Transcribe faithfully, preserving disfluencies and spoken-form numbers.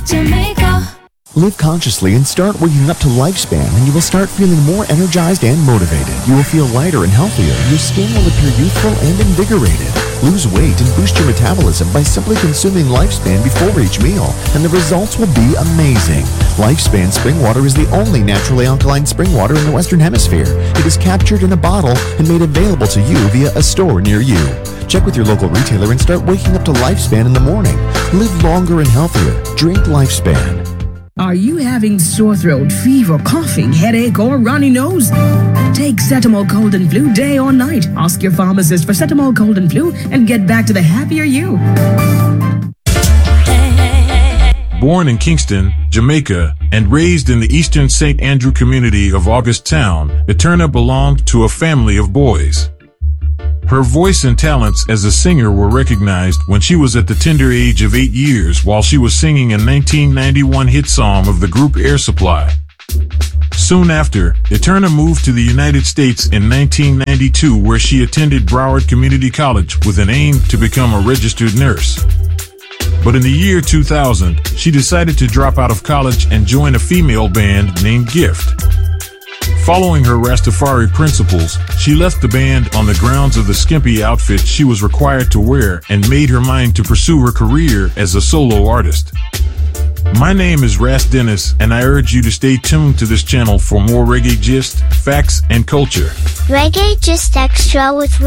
Jamaica. Live consciously and start waking up to Lifespan, and you will start feeling more energized and motivated. You will feel lighter and healthier. Your skin will appear youthful and invigorated. Lose weight and boost your metabolism by simply consuming Lifespan before each meal, and the results will be amazing. Lifespan Spring Water is the only naturally alkaline spring water in the Western Hemisphere. It is captured in a bottle and made available to you via a store near you. Check with your local retailer and start waking up to Lifespan in the morning. Live longer and healthier. Drink Lifespan. Are you having sore throat, fever, coughing, headache, or runny nose? Take Cetamol Cold and Flu day or night. Ask your pharmacist for Cetamol Cold and Flu and get back to the happier you. Born in Kingston, Jamaica, and raised in the eastern Saint Andrew community of Augusttown, Eterna belonged to a family of boys. Her voice and talents as a singer were recognized when she was at the tender age of eight years while she was singing a nineteen ninety-one hit song of the group Air Supply. Soon after, Eterna moved to the United States in nineteen ninety-two, where she attended Broward Community College with an aim to become a registered nurse. But in the year two thousand, she decided to drop out of college and join a female band named Gift. Following her Rastafari principles, she left the band on the grounds of the skimpy outfit she was required to wear and made her mind to pursue her career as a solo artist. My name is Ras Dennis, and I urge you to stay tuned to this channel for more reggae gist, facts, and culture. Reggae Gist Extra with